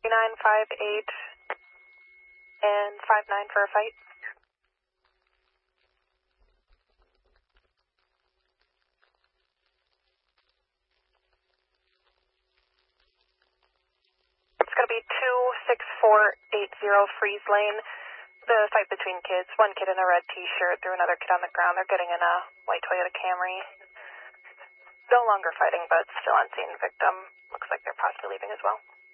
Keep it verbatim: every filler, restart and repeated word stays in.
nine five eight and five nine for a fight. It's going to be two six four eight zero Freeze Lane. The fight between kids. One kid in a red t-shirt threw another kid on the ground. They're getting in a white Toyota Camry. No longer fighting, but still on scene. Victim looks like they're possibly leaving as well.